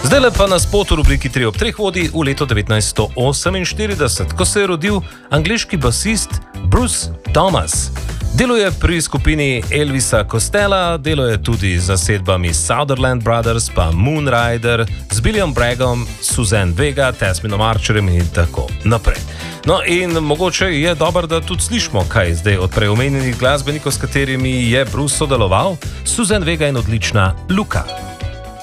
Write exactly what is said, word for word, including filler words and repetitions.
Zdaj pa na spotu rubriki tri ob treh vodi v leto devetnajststo oseminštirideset, ko se je rodil angleški basist Bruce Thomas. Deluje pri skupini Elvisa Costello, deluje tudi z zasedbami Sutherland Brothers, pa Moonrider, z Billyjem Braggom, Suzanne Vega, Tasmanom Archerjem in tako naprej. No in mogoče je dobro, da tudi slišimo, kaj zdaj od prej omenjenih glasbenikov, s katerimi je Bruce sodeloval. Suzanne Vega in odlična Luka.